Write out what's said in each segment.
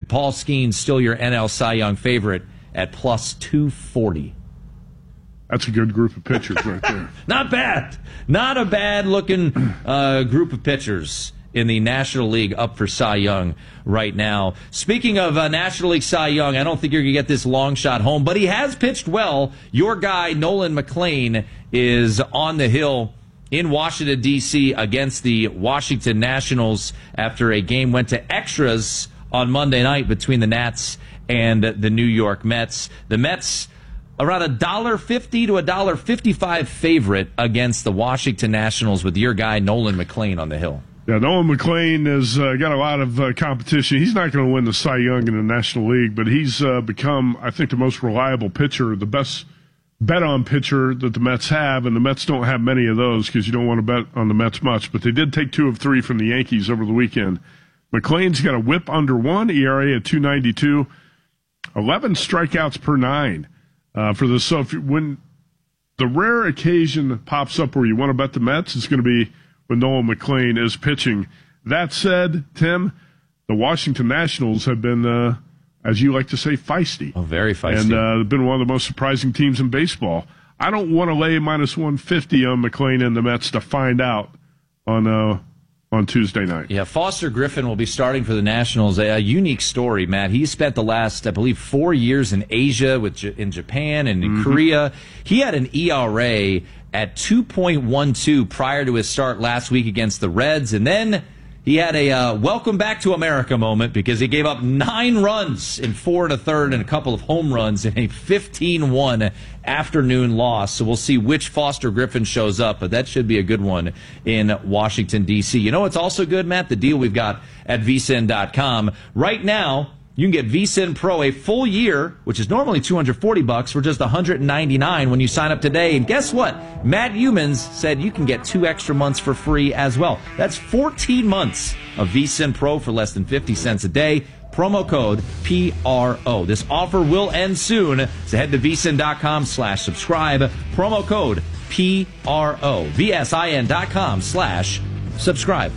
Paul Skeens still your NL Cy Young favorite at plus 240. That's a good group of pitchers right there. Not bad. Not a bad-looking group of pitchers in the National League up for Cy Young right now. Speaking of National League Cy Young, I don't think you're going to get this long shot home, but he has pitched well. Your guy, Nolan McLean, is on the hill in Washington, D.C. against the Washington Nationals after a game went to extras on Monday night between the Nats and the New York Mets. The Mets around $1.50 to $1.55 favorite against the Washington Nationals with your guy, Nolan McLean, on the hill. Yeah, Nolan McLean has got a lot of competition. He's not going to win the Cy Young in the National League, but he's become, I think, the most reliable pitcher, the best bet-on pitcher that the Mets have, and the Mets don't have many of those because you don't want to bet on the Mets much, but they did take 2 of 3 from the Yankees over the weekend. McLean's got a whip under 1, ERA at 2.92, 11 strikeouts per 9 for this. So when the rare occasion pops up where you want to bet the Mets, it's going to be when Nolan McLean is pitching. That said, Tim, the Washington Nationals have been, as you like to say, feisty. Oh, very feisty. And they've been one of the most surprising teams in baseball. I don't want to lay minus 150 on McLean and the Mets to find out on Tuesday night. Yeah, Foster Griffin will be starting for the Nationals. A unique story, Matt. He spent the last, I believe, 4 years in Asia, in Japan and in Korea. He had an ERA at 2.12 prior to his start last week against the Reds, and then he had a welcome back to America moment because he gave up 9 runs in 4 1/3 and a couple of home runs in a 15-1 afternoon loss. So we'll see which Foster Griffin shows up, but that should be a good one in Washington, D.C. You know what's also good, Matt? The deal we've got at vsin.com. Right now, you can get vSIN Pro a full year, which is normally $240 for just $199 when you sign up today. And guess what? Matt Humans said you can get 2 extra months for free as well. That's 14 months of vSIN Pro for less than 50 cents a day. Promo code PRO. This offer will end soon, so head to vsin.com/subscribe. Promo code PRO. VSIN.com/subscribe.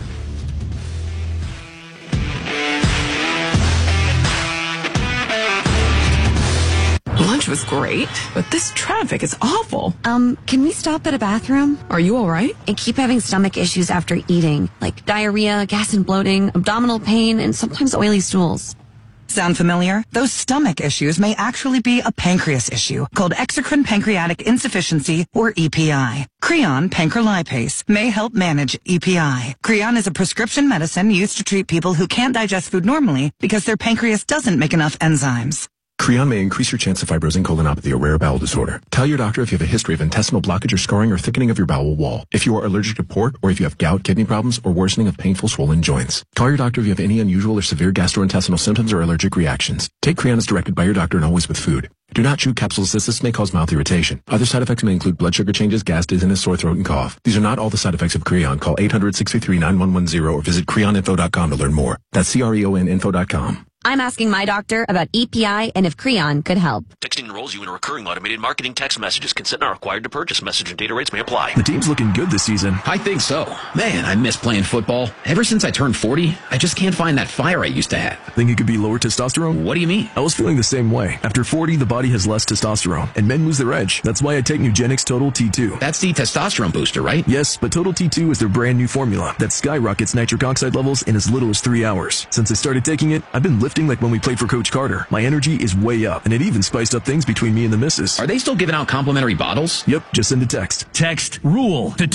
Lunch was great, but this traffic is awful. Can we stop at a bathroom? Are you all right? I keep having stomach issues after eating, like diarrhea, gas and bloating, abdominal pain, and sometimes oily stools. Sound familiar? Those stomach issues may actually be a pancreas issue called exocrine pancreatic insufficiency, or EPI. Creon pancrelipase may help manage EPI. Creon is a prescription medicine used to treat people who can't digest food normally because their pancreas doesn't make enough enzymes. Creon may increase your chance of fibrosing colonopathy, a rare bowel disorder. Tell your doctor if you have a history of intestinal blockage or scarring or thickening of your bowel wall, if you are allergic to pork, or if you have gout, kidney problems, or worsening of painful swollen joints. Call your doctor if you have any unusual or severe gastrointestinal symptoms or allergic reactions. Take Creon as directed by your doctor and always with food. Do not chew capsules as this may cause mouth irritation. Other side effects may include blood sugar changes, gas, dizziness, sore throat, and cough. These are not all the side effects of Creon. Call 800-633-9110 or visit creoninfo.com to learn more. That's CREONinfo.com. I'm asking my doctor about EPI and if Creon could help. Texting enrolls you in a recurring automated marketing text messages. Consent not required to purchase. Message and data rates may apply. The team's looking good this season. I think so. Man, I miss playing football. Ever since I turned 40, I just can't find that fire I used to have. Think it could be lower testosterone? What do you mean? I was feeling the same way. After 40, the body has less testosterone, and men lose their edge. That's why I take Nugenix Total T2. That's the testosterone booster, right? Yes, but Total T2 is their brand new formula that skyrockets nitric oxide levels in as little as 3 hours. Since I started taking it, I've been lifting like when we played for Coach Carter. My energy is way up, and it even spiced up things between me and the missus. Are they still giving out complimentary bottles? Yep, just send a text. Text RULE to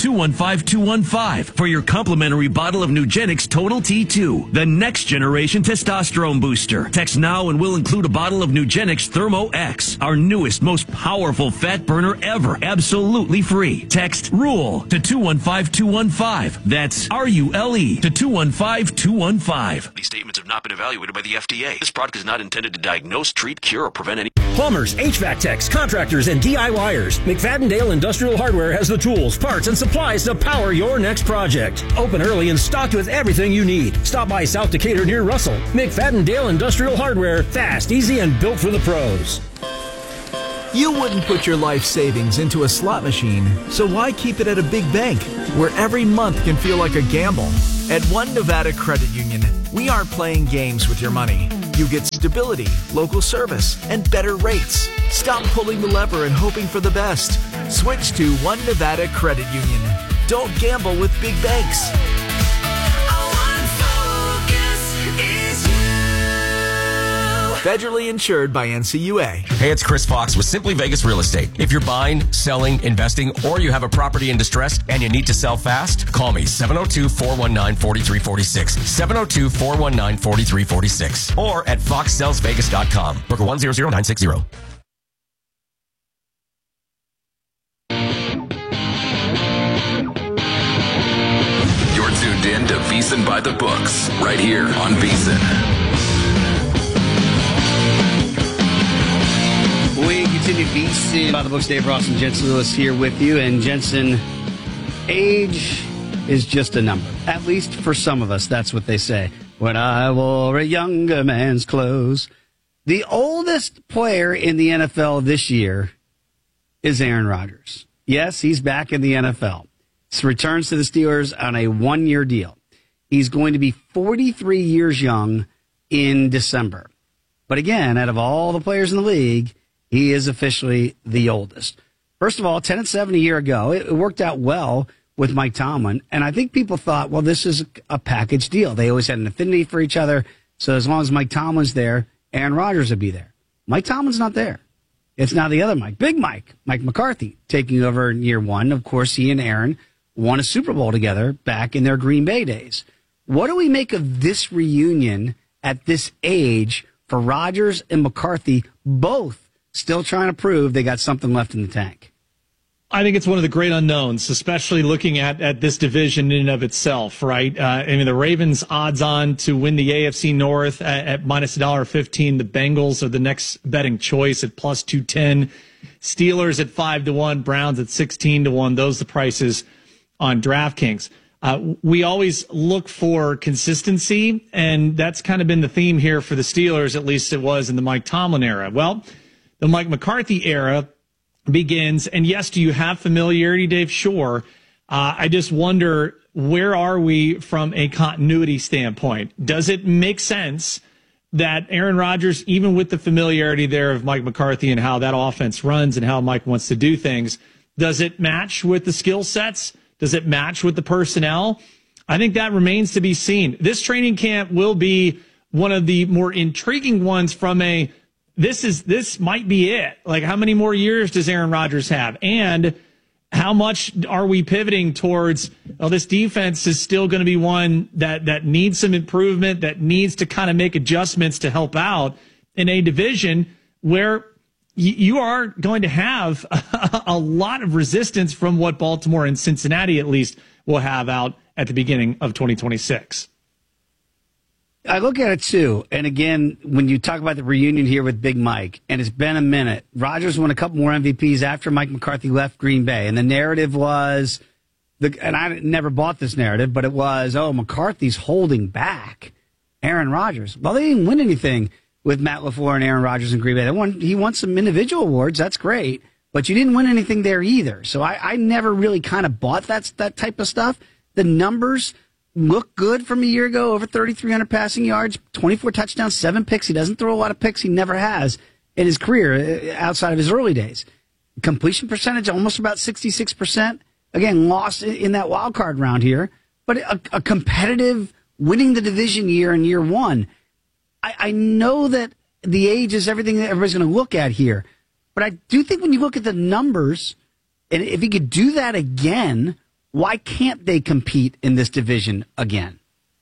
215215 for your complimentary bottle of Nugenix Total T2, the next generation testosterone booster. Text now and we'll include a bottle of Nugenix Thermo X, our newest, most powerful fat burner ever, absolutely free. Text RULE to 215215. That's RULE to 215215. These statements have not been evaluated by the FDA. This product is not intended to diagnose, treat, cure, or prevent any... Plumbers, HVAC techs, contractors, and DIYers. McFadden-Dale Industrial Hardware has the tools, parts, and supplies to power your next project. Open early and stocked with everything you need. Stop by South Decatur near Russell. McFadden-Dale Industrial Hardware. Fast, easy, and built for the pros. You wouldn't put your life savings into a slot machine, so why keep it at a big bank, where every month can feel like a gamble? At One Nevada Credit Union, we aren't playing games with your money. You get stability, local service, and better rates. Stop pulling the lever and hoping for the best. Switch to One Nevada Credit Union. Don't gamble with big banks. Federally insured by NCUA. Hey, it's Chris Fox with Simply Vegas Real Estate. If you're buying, selling, investing, or you have a property in distress and you need to sell fast, call me 702-419-4346. 702-419-4346. Or at foxsellsvegas.com. Broker 100960. You're tuned in to VSiN by the Books, right here on VSiN. We continue VSiN by the Books. Dave Ross and Jensen Lewis here with you. And Jensen, age is just a number. At least for some of us, that's what they say. When I wore a younger man's clothes. The oldest player in the NFL this year is Aaron Rodgers. Yes, he's back in the NFL. He returns to the Steelers on a one-year deal. He's going to be 43 years young in December. But again, out of all the players in the league, he is officially the oldest. First of all, 10-7 a year ago, it worked out well with Mike Tomlin. And I think people thought, well, this is a package deal. They always had an affinity for each other. So as long as Mike Tomlin's there, Aaron Rodgers would be there. Mike Tomlin's not there. It's now the other Mike, Big Mike, Mike McCarthy, taking over in year one. Of course, he and Aaron won a Super Bowl together back in their Green Bay days. What do we make of this reunion at this age for Rodgers and McCarthy, both still trying to prove they got something left in the tank? I think it's one of the great unknowns, especially looking at this division in and of itself, right? I mean, the Ravens odds on to win the AFC North at minus $1.15. The Bengals are the next betting choice at plus 210. Steelers at 5-1. Browns at 16-1. Those are the prices on DraftKings. We always look for consistency, and that's kind of been the theme here for the Steelers, at least it was in the Mike Tomlin era. Well, the Mike McCarthy era begins, and yes, do you have familiarity, Dave? Sure. I just wonder, where are we from a continuity standpoint? Does it make sense that Aaron Rodgers, even with the familiarity there of Mike McCarthy and how that offense runs and how Mike wants to do things, does it match with the skill sets? Does it match with the personnel? I think that remains to be seen. This training camp will be one of the more intriguing ones from a this might be it. Like, how many more years does Aaron Rodgers have? And how much are we pivoting towards, this defense is still going to be one that needs some improvement, that needs to kind of make adjustments to help out in a division where you are going to have a lot of resistance from what Baltimore and Cincinnati at least will have out at the beginning of 2026. I look at it, too, and again, when you talk about the reunion here with Big Mike, and it's been a minute, Rodgers won a couple more MVPs after Mike McCarthy left Green Bay, and the narrative was, and I never bought this narrative, but it was, McCarthy's holding back Aaron Rodgers. Well, they didn't win anything with Matt LaFleur and Aaron Rodgers in Green Bay. He won some individual awards, that's great, but you didn't win anything there either. So I never really kind of bought that type of stuff. The numbers look good from a year ago, over 3,300 passing yards, 24 touchdowns, 7 picks. He doesn't throw a lot of picks. He never has in his career outside of his early days. Completion percentage, almost about 66%. Again, lost in that wild card round here, but a competitive winning the division year in year one. I know that the age is everything that everybody's going to look at here, but I do think when you look at the numbers, and if he could do that again, why can't they compete in this division again?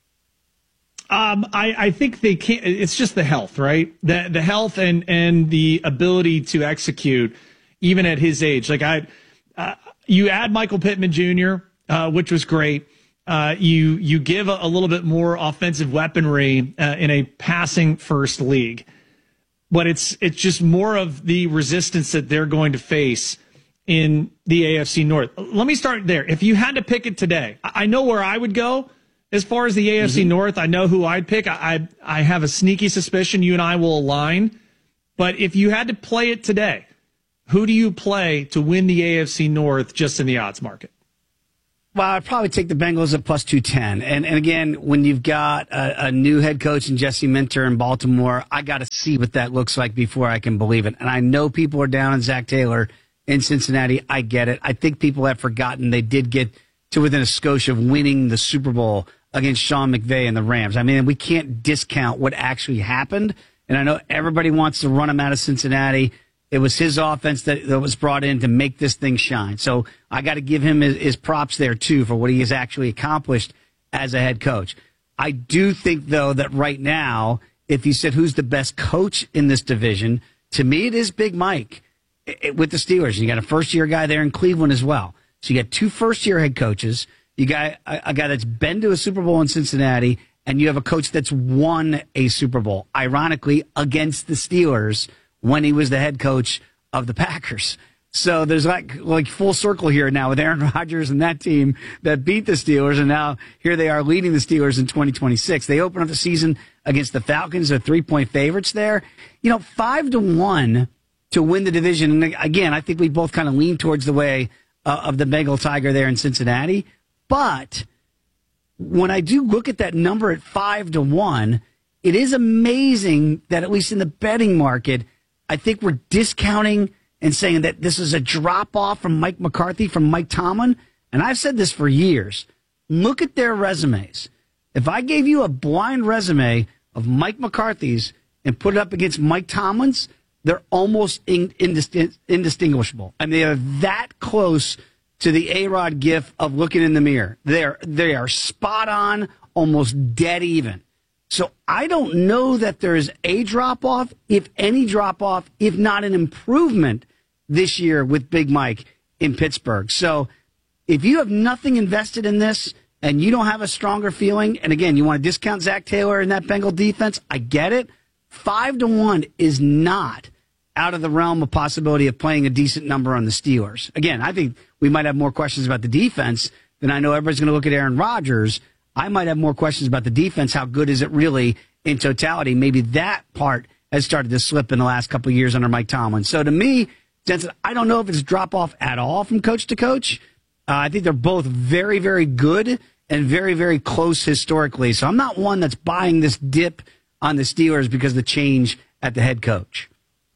I think they can't. It's just the health, right? The health and the ability to execute, even at his age. Like you add Michael Pittman Jr., which was great. You give a little bit more offensive weaponry in a passing first league, but it's just more of the resistance that they're going to face in the AFC North. Let me start there. If you had to pick it today, I know where I would go as far as the AFC North. I know who I'd pick. I have a sneaky suspicion you and I will align. But if you had to play it today, who do you play to win the AFC North just in the odds market? Well, I'd probably take the Bengals at plus 210. And again, when you've got a new head coach in Jesse Minter in Baltimore, I got to see what that looks like before I can believe it. And I know people are down on Zach Taylor in Cincinnati. I get it. I think people have forgotten they did get to within a skosh of winning the Super Bowl against Sean McVay and the Rams. I mean, we can't discount what actually happened. And I know everybody wants to run him out of Cincinnati. It was his offense that was brought in to make this thing shine. So I got to give him his props there, too, for what he has actually accomplished as a head coach. I do think, though, that right now, if you said who's the best coach in this division, to me it is Big Mike with the Steelers. You got a first-year guy there in Cleveland as well. So you got 2 first-year head coaches. You got a guy that's been to a Super Bowl in Cincinnati, and you have a coach that's won a Super Bowl, ironically, against the Steelers when he was the head coach of the Packers. So there's like full circle here now with Aaron Rodgers and that team that beat the Steelers, and now here they are leading the Steelers in 2026. They open up the season against the Falcons. They're 3-point favorites there. 5-1 to win the division. And again, I think we both kind of lean towards the way of the Bengal Tiger there in Cincinnati. But when I do look at that number at 5-1, it is amazing that at least in the betting market, I think we're discounting and saying that this is a drop-off from Mike McCarthy, from Mike Tomlin. And I've said this for years. Look at their resumes. If I gave you a blind resume of Mike McCarthy's and put it up against Mike Tomlin's, they're almost indistinguishable. I mean, they are that close to the A-Rod gif of looking in the mirror. They are spot on, almost dead even. So I don't know that there is a drop-off, if any drop-off, if not an improvement this year with Big Mike in Pittsburgh. So if you have nothing invested in this and you don't have a stronger feeling, and again, you want to discount Zach Taylor and that Bengal defense, I get it. 5-1 is not out of the realm of possibility of playing a decent number on the Steelers. Again, I think we might have more questions about the defense than I know everybody's going to look at Aaron Rodgers. I might have more questions about the defense. How good is it really in totality? Maybe that part has started to slip in the last couple of years under Mike Tomlin. So to me, Jensen, I don't know if it's drop off at all from coach to coach. I think they're both very, very good and very, very close historically. So I'm not one that's buying this dip on the Steelers because of the change at the head coach.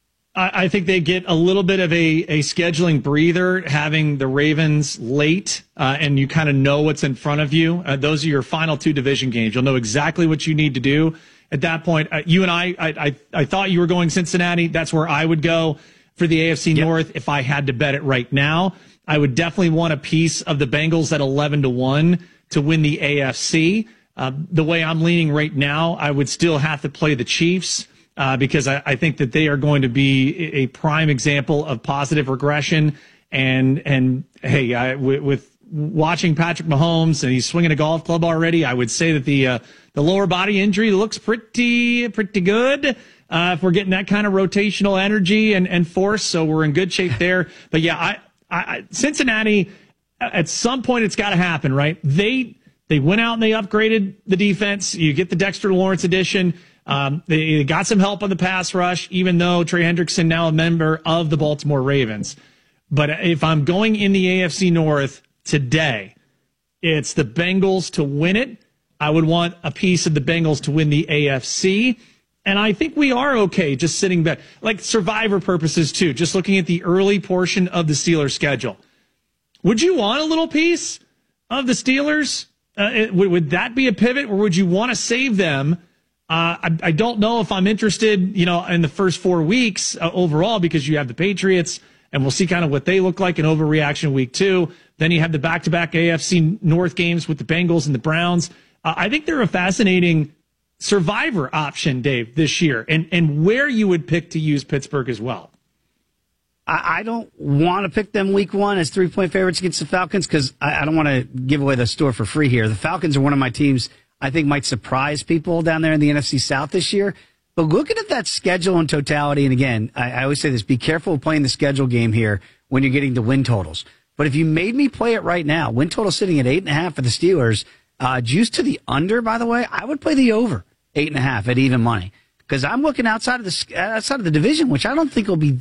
I think they get a little bit of a scheduling breather having the Ravens late, and you kind of know what's in front of you. Those are your final 2 division games. You'll know exactly what you need to do at that point. You and I thought you were going Cincinnati. That's where I would go for the AFC North. If I had to bet it right now, I would definitely want a piece of the Bengals at 11-1 to win the AFC. The way I'm leaning right now, I would still have to play the Chiefs. Because I think that they are going to be a prime example of positive regression. And hey, with watching Patrick Mahomes and he's swinging a golf club already, I would say that the lower body injury looks pretty good. If we're getting that kind of rotational energy and force, so we're in good shape there. But yeah, I Cincinnati, at some point it's got to happen, right? They went out and they upgraded the defense. You get the Dexter Lawrence edition. They got some help on the pass rush, even though Trey Hendrickson now a member of the Baltimore Ravens. But if I'm going in the AFC North today, it's the Bengals to win it. I would want a piece of the Bengals to win the AFC. And I think we are okay just sitting back, like survivor purposes too, just looking at the early portion of the Steelers schedule. Would you want a little piece of the Steelers? Would that be a pivot, or would you want to save them? I don't know if I'm interested, in the first 4 weeks overall, because you have the Patriots, and we'll see kind of what they look like in overreaction week 2. Then you have the back-to-back AFC North games with the Bengals and the Browns. I think they're a fascinating survivor option, Dave, this year, and where you would pick to use Pittsburgh as well. I don't want to pick them week 1 as 3-point favorites against the Falcons because I don't want to give away the store for free here. The Falcons are one of my teams I think might surprise people down there in the NFC South this year. But looking at that schedule in totality, and again, I always say this, be careful of playing the schedule game here when you're getting the win totals. But if you made me play it right now, win total sitting at 8.5 for the Steelers, juice to the under, by the way, I would play the over 8.5 at even money. Because I'm looking outside of the division, which I don't think will be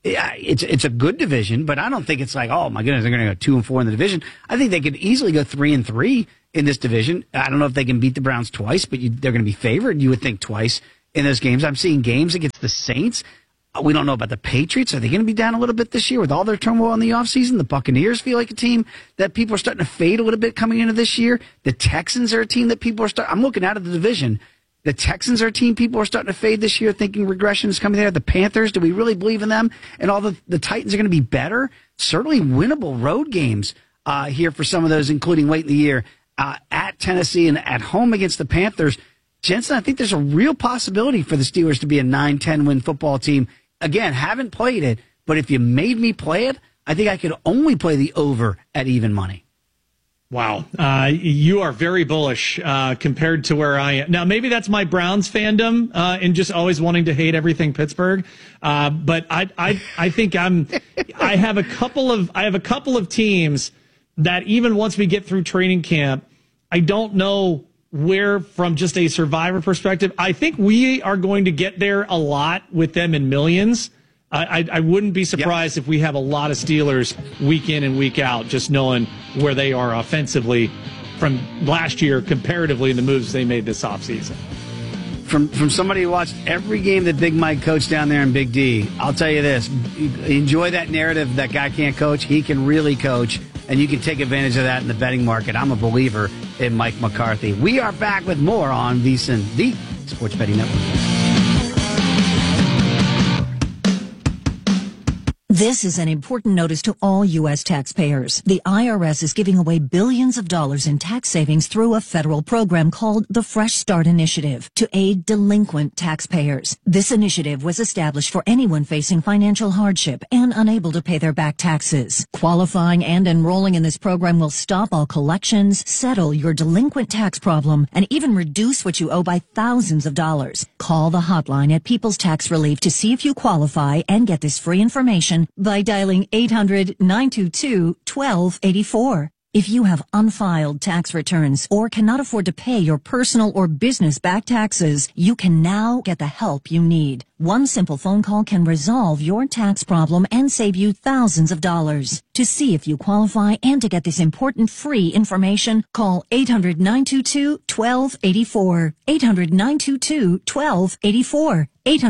it's a good division, but I don't think it's like, oh my goodness, they're going to go 2-4 in the division. I think they could easily go 3-3 in this division. I don't know if they can beat the Browns twice, but they're going to be favored, you would think, twice in those games. I'm seeing games against the Saints. We don't know about the Patriots. Are they going to be down a little bit this year with all their turmoil in the offseason? The Buccaneers feel like a team that people are starting to fade a little bit coming into this year. The Texans are a team that people are I'm looking out of the division. The Texans are a team people are starting to fade this year, thinking regression is coming there. The Panthers, do we really believe in them? And all the Titans are going to be better? Certainly winnable road games here for some of those, including late in the year at Tennessee and at home against the Panthers. Jensen, I think there's a real possibility for the Steelers to be a 9-10 win football team. Again, haven't played it, but if you made me play it, I think I could only play the over at even money. Wow. You are very bullish compared to where I am. Now, maybe that's my Browns fandom and just always wanting to hate everything Pittsburgh. But I think I have a couple of teams that even once we get through training camp, I don't know where, from just a survivor perspective, I think we are going to get there a lot with them in millions. I wouldn't be surprised if we have a lot of Steelers week in and week out, just knowing where they are offensively from last year comparatively in the moves they made this offseason. From somebody who watched every game that Big Mike coached down there in Big D, I'll tell you this, enjoy that narrative that guy can't coach, he can really coach, and you can take advantage of that in the betting market. I'm a believer in Mike McCarthy. We are back with more on VSiN, the Sports Betting Network. This is an important notice to all U.S. taxpayers. The IRS is giving away billions of dollars in tax savings through a federal program called the Fresh Start Initiative to aid delinquent taxpayers. This initiative was established for anyone facing financial hardship and unable to pay their back taxes. Qualifying and enrolling in this program will stop all collections, settle your delinquent tax problem, and even reduce what you owe by thousands of dollars. Call the hotline at People's Tax Relief to see if you qualify and get this free information by dialing 800-922-1284. If you have unfiled tax returns or cannot afford to pay your personal or business back taxes, you can now get the help you need. One simple phone call can resolve your tax problem and save you thousands of dollars. To see if you qualify and to get this important free information, call 800-922-1284. 800-922-1284.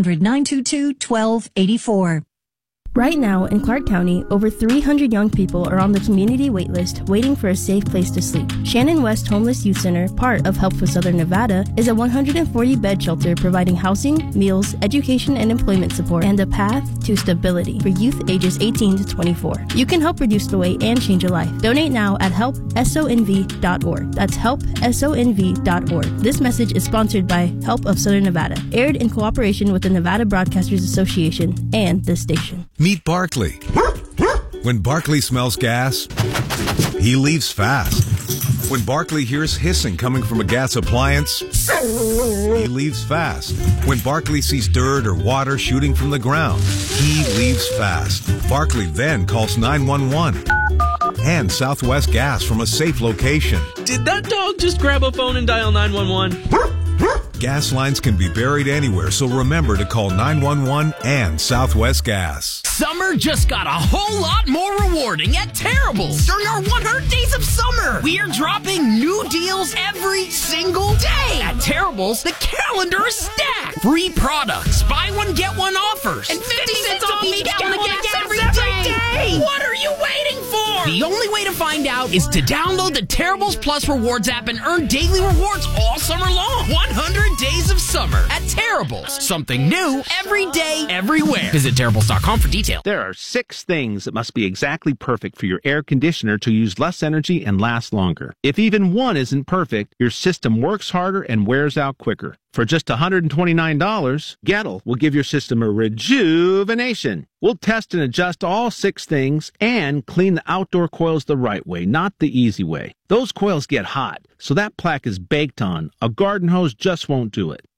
800-922-1284. Right now, in Clark County, over 300 young people are on the community waitlist waiting for a safe place to sleep. Shannon West Homeless Youth Center, part of Help for Southern Nevada, is a 140-bed shelter providing housing, meals, education and employment support, and a path to stability for youth ages 18 to 24. You can help reduce the wait and change a life. Donate now at helpsonv.org. That's helpsonv.org. This message is sponsored by Help of Southern Nevada, aired in cooperation with the Nevada Broadcasters Association and this station. Meet Barkley. When Barkley smells gas, he leaves fast. When Barkley hears hissing coming from a gas appliance, he leaves fast. When Barkley sees dirt or water shooting from the ground, he leaves fast. Barkley then calls 911 and Southwest Gas from a safe location. Did that dog just grab a phone and dial 911? Gas lines can be buried anywhere, so remember to call 911 and Southwest Gas. Summer just got a whole lot more rewarding at Terrible's. During our 100 days of summer, we are dropping new deals every single day. At Terrible's, the calendar is stacked. Free products, buy one, get one offers, and 50 cents off each gallon of gas every day. What are you waiting for? The only way to find out is to download the Terrible's Plus Rewards app and earn daily rewards all summer long. 100 days of summer at Terrible's. Something new every day, everywhere. Visit Terrible's.com for details. There are 6 things that must be exactly perfect for your air conditioner to use less energy and last longer. If even one isn't perfect, your system works harder and wears out quicker. For just $129, Gettle will give your system a rejuvenation. We'll test and adjust all 6 things and clean the outdoor coils the right way, not the easy way. Those coils get hot, so that plaque is baked on. A garden hose just won't do it.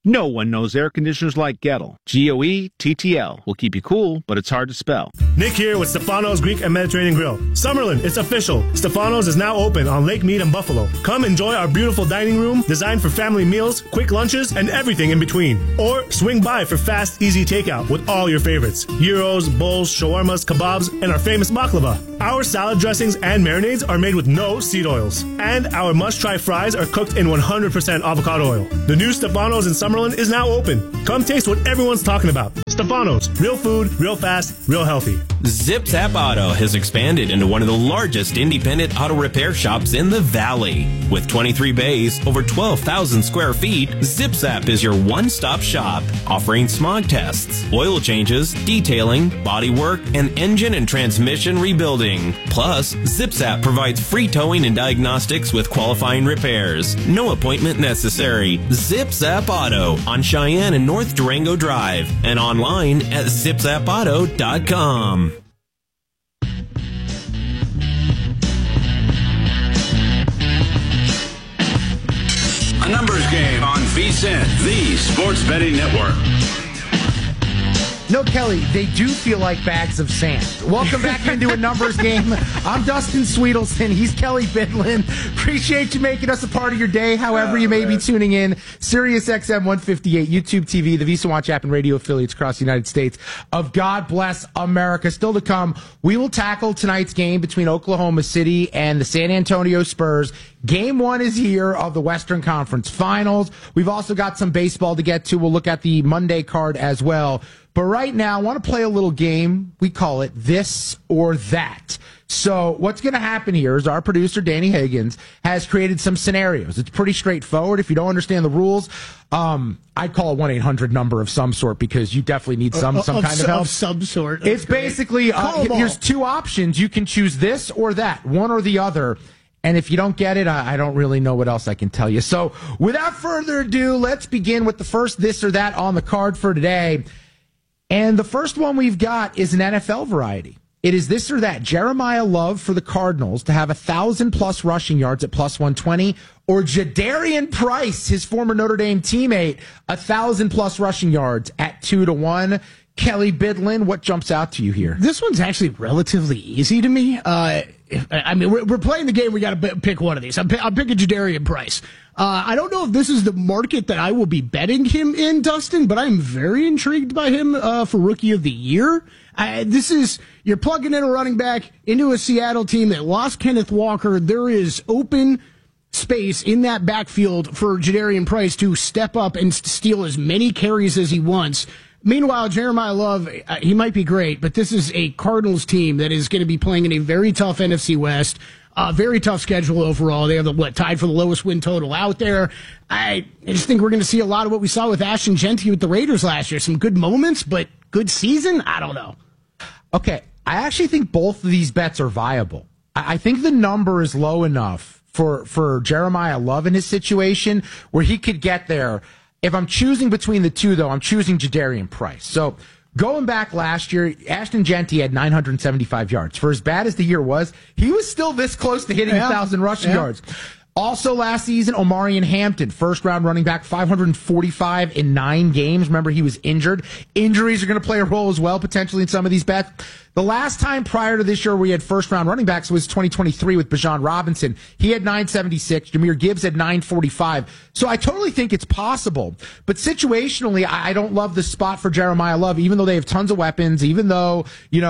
No one knows air conditioners like Gettle. GOETTL will keep you cool, but it's hard to spell. Nick here with Stefano's Greek and Mediterranean Grill. Summerlin, it's official. Stefano's is now open on Lake Mead and Buffalo. Come enjoy our beautiful dining room designed for family meals, quick lunches, and everything in between. Or swing by for fast, easy takeout with all your favorites. Gyros, bowls, shawarmas, kebabs, and our famous baklava. Our salad dressings and marinades are made with no seed oils. And our must-try fries are cooked in 100% avocado oil. The new Stefano's in Summerlin is now open. Come taste what everyone's talking about. Stefano's. Real food, real fast, real healthy. ZipZap Auto has expanded into one of the largest independent auto repair shops in the Valley. With 23 bays, over 12,000 square feet, ZipZap is your one-stop shop, offering smog tests, oil changes, detailing, bodywork, and engine and transmission rebuilding. Plus, ZipZap provides free towing and diagnostics with qualifying repairs. No appointment necessary. ZipZap Auto on Cheyenne and North Durango Drive and online at zipzapauto.com. A numbers game on VSiN, the sports betting network. No, Kelly, they do feel like bags of sand. Welcome back into a numbers game. I'm Dustin Sweetelson. He's Kelly Bidlin. Appreciate you making us a part of your day, however you may be tuning in. Sirius XM 158, YouTube TV, the Visa Watch app, and radio affiliates across the United States of God Bless America. Still to come, we will tackle tonight's game between Oklahoma City and the San Antonio Spurs. Game 1 is here of the Western Conference Finals. We've also got some baseball to get to. We'll look at the Monday card as well. But right now, I want to play a little game. We call it This or That. So what's going to happen here is our producer, Danny Higgins, has created some scenarios. It's pretty straightforward. If you don't understand the rules, I'd call a 1-800 number of some sort because you definitely need some kind of help. Of some sort. It's basically, here's two options. You can choose this or that, one or the other. And if you don't get it, I don't really know what else I can tell you. So without further ado, let's begin with the first this or that on the card for today. And the first one we've got is an NFL variety. It is this or that. Jeremiah Love for the Cardinals to have 1,000+ rushing yards at +120, or Jadarian Price, his former Notre Dame teammate, 1,000+ rushing yards at 2-1. Kelly Bidlin, what jumps out to you here? This one's actually relatively easy to me. I mean, we're playing the game. We got to pick one of these. I'm picking Jadarian Price. I don't know if this is the market that I will be betting him in, Dustin, but I'm very intrigued by him for Rookie of the Year. You're plugging in a running back into a Seattle team that lost Kenneth Walker. There is open space in that backfield for Jadarian Price to step up and steal as many carries as he wants. Meanwhile, Jeremiah Love, he might be great, but this is a Cardinals team that is going to be playing in a very tough NFC West. Very tough schedule overall. They have tied for the lowest win total out there. I just think we're going to see a lot of what we saw with Ashton Genty with the Raiders last year. Some good moments, but good season? I don't know. Okay, I actually think both of these bets are viable. I think the number is low enough for Jeremiah Love in his situation where he could get there. If I'm choosing between the two, though, I'm choosing Jadarian Price. So going back last year, Ashton Genty had 975 yards. For as bad as the year was, he was still this close to hitting 1,000 rushing yards. Also last season, Omarion Hampton, first-round running back, 545 in 9 games. Remember, he was injured. Injuries are going to play a role as well, potentially, in some of these bets. The last time prior to this year we had first-round running backs was 2023 with Bijan Robinson. He had 976. Jahmyr Gibbs had 945. So I totally think it's possible. But situationally, I don't love the spot for Jeremiah Love, even though they have tons of weapons, even though,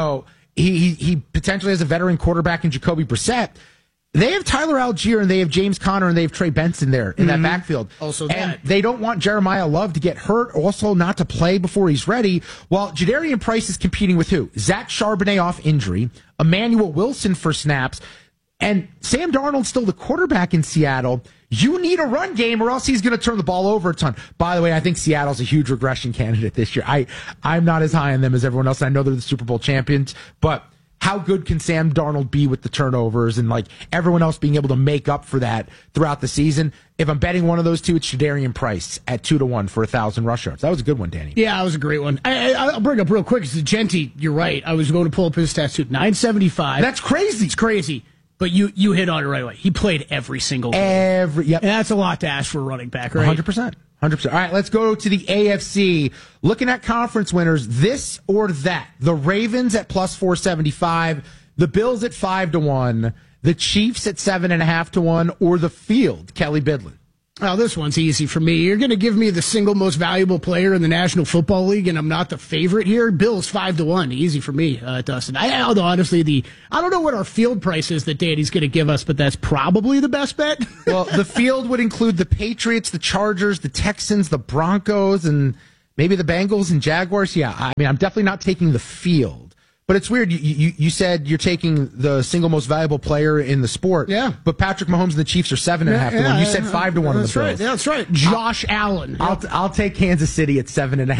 he potentially has a veteran quarterback in Jacoby Brissett. They have Tyler Algier and they have James Conner and they have Trey Benson there in that backfield. Also and they don't want Jeremiah Love to get hurt, also not to play before he's ready. While Jadarian Price is competing with who? Zach Charbonnet off injury, Emmanuel Wilson for snaps, and Sam Darnold's still the quarterback in Seattle. You need a run game or else he's going to turn the ball over a ton. By the way, I think Seattle's a huge regression candidate this year. I'm not as high on them as everyone else. I know they're the Super Bowl champions, but how good can Sam Darnold be with the turnovers and everyone else being able to make up for that throughout the season? If I'm betting one of those two, it's Jadarian Price at 2-1 for 1,000 rush yards. That was a good one, Danny. Yeah, that was a great one. I'll bring up real quick. It's Genty. You're right. I was going to pull up his stats too. 975. That's crazy. It's crazy. But you hit on it right away. He played every single game. Yep. And that's a lot to ask for a running back, right? 100%. 100%. All right, let's go to the AFC. Looking at conference winners, this or that. The Ravens at plus 475, the Bills at 5-1, the Chiefs at 7.5-1, or the field, Kelly Bidlin. Oh, this one's easy for me. You're going to give me the single most valuable player in the National Football League, and I'm not the favorite here. Bills 5-1, easy for me, Dustin. Although honestly, I don't know what our field price is that Danny's going to give us, but that's probably the best bet. Well, the field would include the Patriots, the Chargers, the Texans, the Broncos, and maybe the Bengals and Jaguars. Yeah, I mean, I'm definitely not taking the field. But it's weird. You said you're taking the single most valuable player in the sport. Yeah. But Patrick Mahomes and the Chiefs are 7.5-1. You said 5-1 on the Bills. Right. Yeah, that's right. Josh Allen. I'll take Kansas City at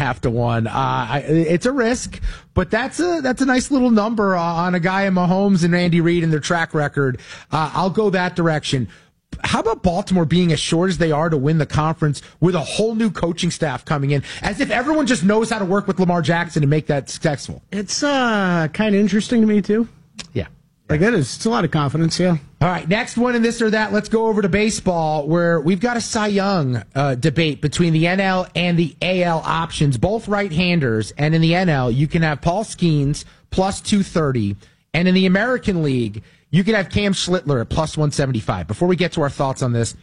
7.5-1. It's a risk, but that's a nice little number on a guy in Mahomes and Andy Reid and their track record. I'll go that direction. How about Baltimore being as short as they are to win the conference with a whole new coaching staff coming in, as if everyone just knows how to work with Lamar Jackson and make that successful? It's kind of interesting to me, too. Yeah. Like, it's a lot of confidence, yeah. All right, next one in this or that. Let's go over to baseball, where we've got a Cy Young debate between the NL and the AL options, both right-handers. And in the NL, you can have Paul Skeens plus 230. And in the American League, you can have Cam Schlittler at plus 175. Before we get to our thoughts on this,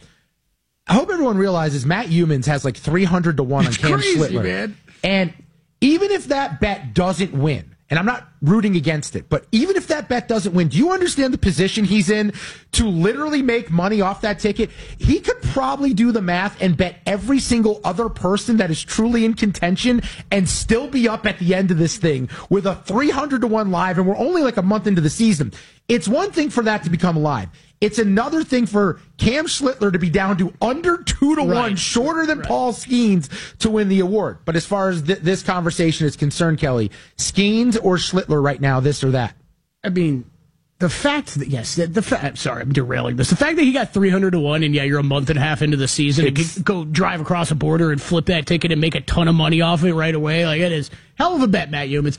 I hope everyone realizes Matt Humans has like 300-1 on Cam Schlittler. Man. And even if that bet doesn't win, and I'm not rooting against it, but even if that bet doesn't win, do you understand the position he's in to literally make money off that ticket? He could probably do the math and bet every single other person that is truly in contention and still be up at the end of this thing with a 300-1 live, and we're only like a month into the season. It's one thing for that to become live. It's another thing for Cam Schlittler to be down to under 2-1, shorter than Paul Skeens to win the award. But as far as this conversation is concerned, Kelly, Skeens or Schlittler right now, this or that? I mean, the fact that, sorry, I'm derailing this. The fact that he got 300-1 and you're a month and a half into the season and can go drive across a border and flip that ticket and make a ton of money off it right away. Like, it is hell of a bet, Matt Humans.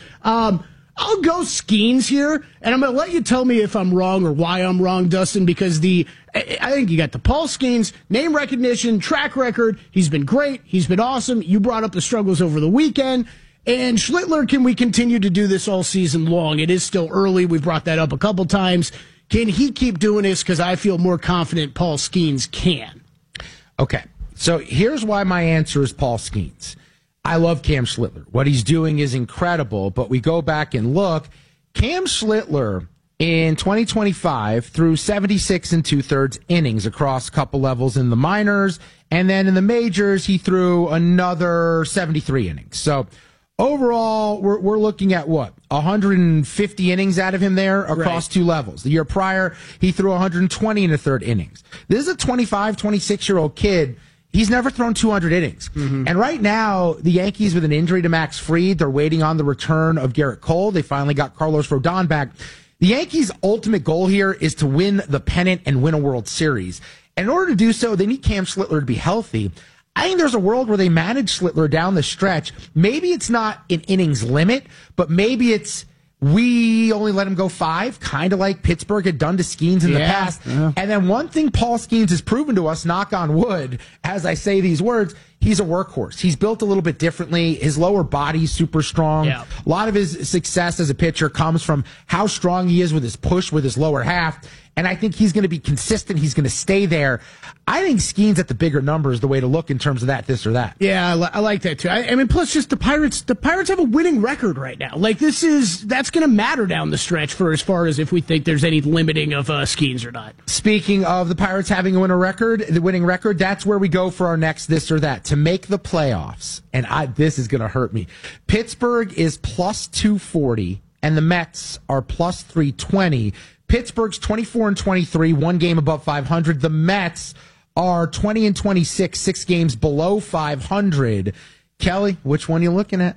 I'll go Skeens here, and I'm going to let you tell me if I'm wrong or why I'm wrong, Dustin, because I think you got the Paul Skeens, name recognition, track record. He's been great. He's been awesome. You brought up the struggles over the weekend. And Schlittler, can we continue to do this all season long? It is still early. We've brought that up a couple times. Can he keep doing this? Because I feel more confident Paul Skeens can. Okay, so here's why my answer is Paul Skeens. I love Cam Schlittler. What he's doing is incredible, but we go back and look. Cam Schlittler in 2025 threw 76 2/3 innings across a couple levels in the minors, and then in the majors he threw another 73 innings. So overall, we're looking at 150 innings out of him there across two levels. The year prior, he threw 120 1/3 innings. This is a 25, 26-year-old kid. He's never thrown 200 innings. Mm-hmm. And right now, the Yankees with an injury to Max Fried, they're waiting on the return of Garrett Cole. They finally got Carlos Rodon back. The Yankees' ultimate goal here is to win the pennant and win a World Series. And in order to do so, they need Cam Schlittler to be healthy. I think there's a world where they manage Schlittler down the stretch. Maybe it's not an innings limit, but maybe it's we only let him go 5, kind of like Pittsburgh had done to Skeens in the past. Yeah. And then one thing Paul Skeens has proven to us, knock on wood, as I say these words, he's a workhorse. He's built a little bit differently. His lower body's super strong. Yeah. A lot of his success as a pitcher comes from how strong he is with his push with his lower half. And I think he's going to be consistent. He's going to stay there. I think Skeens at the bigger number is the way to look in terms of that, this or that. Yeah, I like that too. I mean, plus just the Pirates have a winning record right now. Like that's going to matter down the stretch for as far as if we think there's any limiting of Skeens or not. Speaking of the Pirates having a winning record, that's where we go for our next this or that to make the playoffs. And this is going to hurt me. Pittsburgh is plus 240 and the Mets are plus 320. Pittsburgh's 24-23, 1 game above 500. The Mets are 20-26, 6 games below 500. Kelly, which one are you looking at?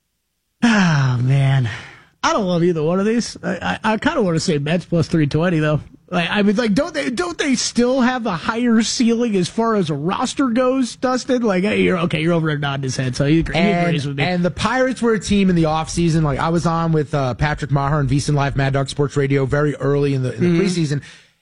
Oh, man. I don't love either one of these. I kind of want to say Mets plus 320, though. I mean, like, don't they still have a higher ceiling as far as a roster goes, Dustin? Like, hey, you're over nodding his head, so he agrees with me. And the Pirates were a team in the offseason. Like, I was on with Patrick Maher and VSiN Live Mad Dog Sports Radio very early in the preseason.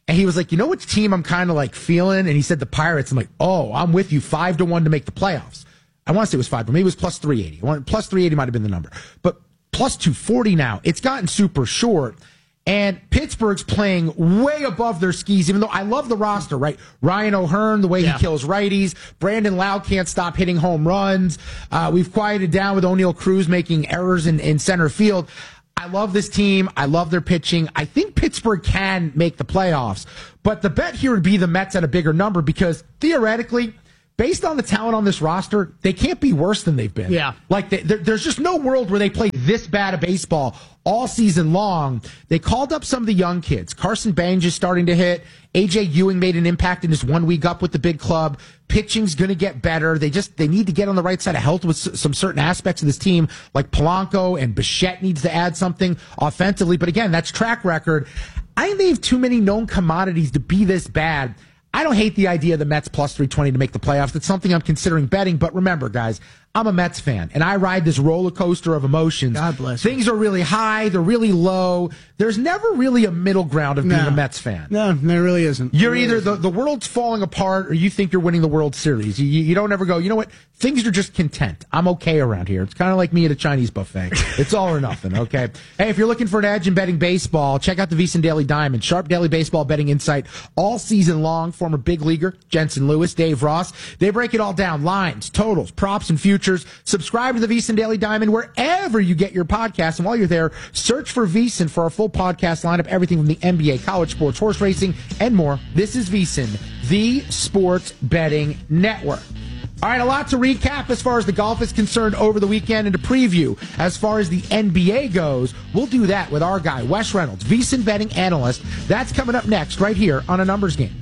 And he was like, you know which team I'm kind of like feeling? And he said the Pirates. I'm like, oh, I'm with you. 5-1 to make the playoffs. I want to say it was 5, but maybe it was plus 380. Plus 380 might have been the number. But plus 240 now. It's gotten super short. And Pittsburgh's playing way above their skis, even though I love the roster, right? Ryan O'Hearn, the way he kills righties. Brandon Lau can't stop hitting home runs. We've quieted down with O'Neal Cruz making errors in center field. I love this team. I love their pitching. I think Pittsburgh can make the playoffs. But the bet here would be the Mets at a bigger number because theoretically, based on the talent on this roster, they can't be worse than they've been. Yeah. Like, there's just no world where they play this bad of baseball all season long. They called up some of the young kids. Carson Bange is starting to hit. A.J. Ewing made an impact in his 1 week up with the big club. Pitching's going to get better. They need to get on the right side of health with some certain aspects of this team, like Polanco, and Bichette needs to add something offensively. But again, that's track record. I think they have too many known commodities to be this bad. I don't hate the idea of the Mets plus 320 to make the playoffs. It's something I'm considering betting. But remember, guys, I'm a Mets fan, and I ride this roller coaster of emotions. God bless you. Things are really high. They're really low. There's never really a middle ground of being a Mets fan. No, there really isn't. You're either the world's falling apart or you think you're winning the World Series. You don't ever go, you know what? Things are just content. I'm okay around here. It's kind of like me at a Chinese buffet. It's all or nothing, okay? Hey, if you're looking for an edge in betting baseball, check out the VSiN Daily Diamond. Sharp daily baseball betting insight all season long. Former big leaguer Jensen Lewis, Dave Ross. They break it all down. Lines, totals, props, and futures. Subscribe to the VSiN Daily Diamond wherever you get your podcasts. And while you're there, search for VSiN for our full podcast lineup. Everything from the NBA, college sports, horse racing, and more. This is VSiN, the Sports Betting Network. All right, a lot to recap as far as the golf is concerned over the weekend and to preview as far as the NBA goes. We'll do that with our guy, Wes Reynolds, VSiN betting analyst. That's coming up next right here on A Numbers Game.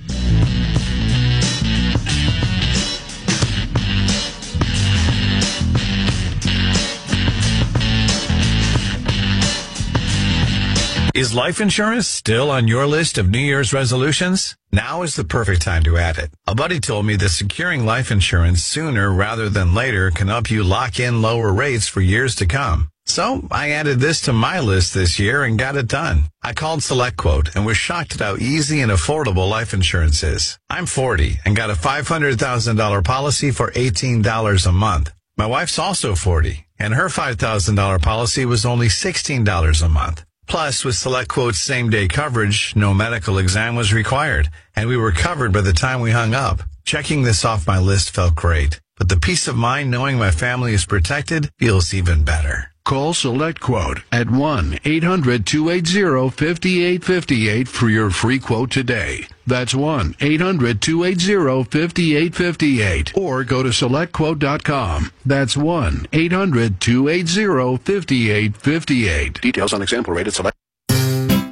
Is life insurance still on your list of New Year's resolutions? Now is the perfect time to add it. A buddy told me that securing life insurance sooner rather than later can help you lock in lower rates for years to come. So I added this to my list this year and got it done. I called SelectQuote and was shocked at how easy and affordable life insurance is. I'm 40 and got a $500,000 policy for $18 a month. My wife's also 40 and her $5,000 policy was only $16 a month. Plus, with SelectQuote's same-day coverage, no medical exam was required, and we were covered by the time we hung up. Checking this off my list felt great, but the peace of mind knowing my family is protected feels even better. Call SelectQuote at 1-800-280-5858 for your free quote today. That's 1-800-280-5858. Or go to SelectQuote.com. That's 1-800-280-5858. Details on example rate at Select.